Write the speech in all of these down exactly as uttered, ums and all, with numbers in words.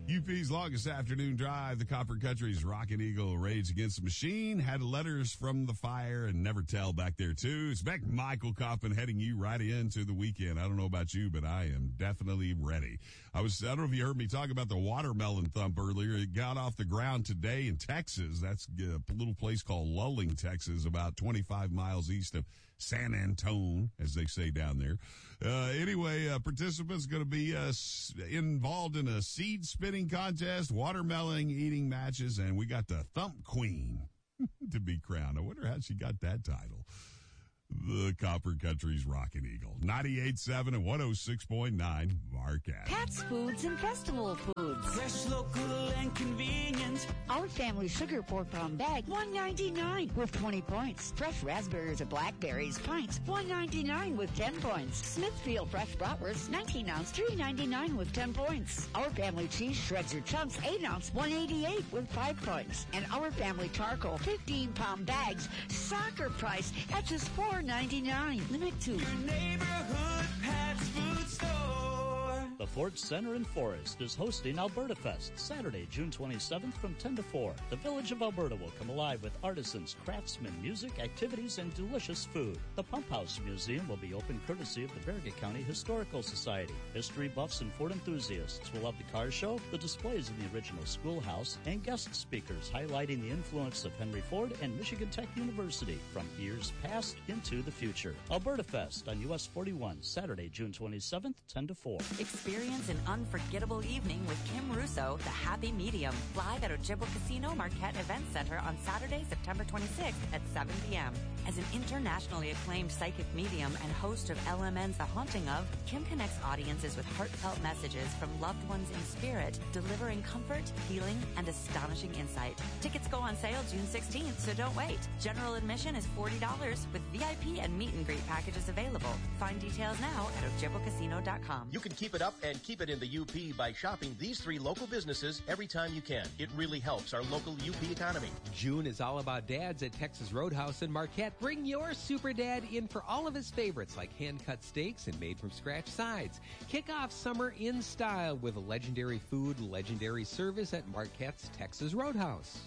U P's longest afternoon drive, the Copper Country's Rockin' Eagle Rage Against the Machine, had letters from the fire and Never Tell back there too. Expect Michael Kaufman heading you right into the weekend. I don't know about you, but I am definitely ready. I was, I don't know if you heard me talk about the watermelon thump earlier. It got off the ground today in Texas. That's a little place called Lulling, Texas, about twenty-five miles east of San Antone, as they say down there. Uh, anyway, uh, participants going to be uh, s- involved in a seed spinning contest, watermelon eating matches, and we got the Thump Queen to be crowned. I wonder how she got that title. The Copper Country's Rockin' Eagle. ninety-eight point seven and one oh six point nine Marquette. Pat's Foods and Festival Foods. Fresh, local, and convenient. Our family sugar four pound bag, one ninety-nine with twenty points. Fresh raspberries or blackberries pints, one ninety-nine with ten points. Smithfield fresh bratwurst, nineteen ounce, three ninety-nine with ten points. Our family cheese shreds or chunks, eight ounce, one eighty-eight with five points. And our family charcoal, fifteen pound bags, soccer price at just four ninety-nine. Limit two. Your neighborhood Pat's Food Store. The Ford Center in Forest is hosting Alberta Fest Saturday, June twenty-seventh from ten to four. The Village of Alberta will come alive with artisans, craftsmen, music, activities, and delicious food. The Pump House Museum will be open courtesy of the Farragut County Historical Society. History buffs and Ford enthusiasts will love the car show, the displays in the original schoolhouse, and guest speakers highlighting the influence of Henry Ford and Michigan Tech University from years past into the future. Alberta Fest on U S forty-one, Saturday, June twenty-seventh, ten to four. Experience an unforgettable evening with Kim Russo, The Happy Medium, live at Ojibwa Casino Marquette Event Center on Saturday, September twenty-sixth at seven p.m. As an internationally acclaimed psychic medium and host of L M N's The Haunting Of, Kim connects audiences with heartfelt messages from loved ones in spirit, delivering comfort, healing, and astonishing insight. Tickets go on sale June sixteenth, so don't wait. General admission is forty dollars with V I P and meet and greet packages available. Find details now at ojibwa casino dot com. You can keep it up and keep it in the U P by shopping these three local businesses every time you can. It really helps our local U P economy. June is all about dads at Texas Roadhouse in Marquette. Bring your super dad in for all of his favorites like hand-cut steaks and made-from-scratch sides. Kick off summer in style with a legendary food, legendary service at Marquette's Texas Roadhouse.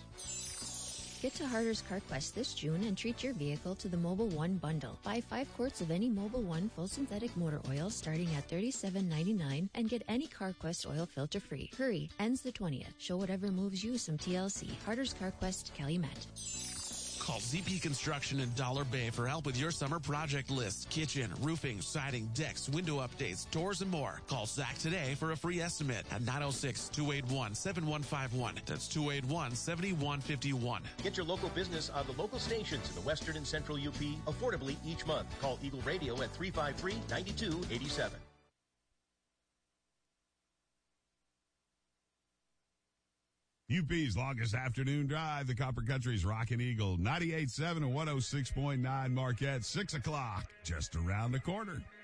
Get to Harder's CarQuest this June and treat your vehicle to the Mobil One bundle. Buy five quarts of any Mobil One full synthetic motor oil starting at thirty-seven ninety-nine and get any CarQuest oil filter free. Hurry, ends the twentieth. Show whatever moves you some T L C. Harder's CarQuest, Calumet. Call Z P Construction in Dollar Bay for help with your summer project list. Kitchen, roofing, siding, decks, window updates, doors, and more. Call Zach today for a free estimate at nine oh six, two eight one, seven one five one. That's two eight one, seven one five one. Get your local business on the local stations in the western and central U P affordably each month. Call Eagle Radio at three five three, nine two eight seven. U P's longest afternoon drive, the Copper Country's Rockin' Eagle, ninety-eight point seven and one oh six point nine Marquette, six o'clock, just around the corner.